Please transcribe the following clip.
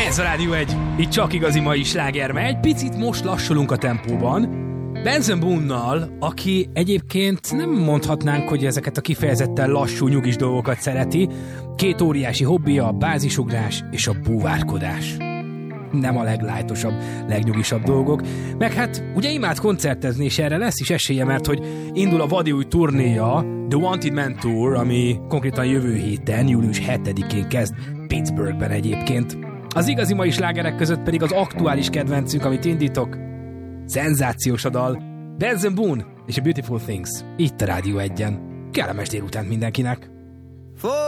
Ez a Rádió 1, itt csak igazi mai sláger, mert egy picit most lassulunk a tempóban. Benson Boone-nal, aki egyébként nem mondhatnánk, hogy ezeket a kifejezetten lassú, nyugis dolgokat szereti. Két óriási hobbija, a bázisugrás és a búvárkodás. Nem a leglájtosabb, legnyugisabb dolgok. Meg hát ugye imád koncertezni, és erre lesz is esélye, mert hogy indul a vadi új turnéja, The Wanted Man Tour, ami konkrétan jövő héten, július 7-én kezd Pittsburghben egyébként. Az igazi mai slágerek között pedig az aktuális kedvencünk, amit indítok. Szenzációs a dal. Benson Boone és a Beautiful Things. Itt a Rádió 1-en. Kellemes délután mindenkinek.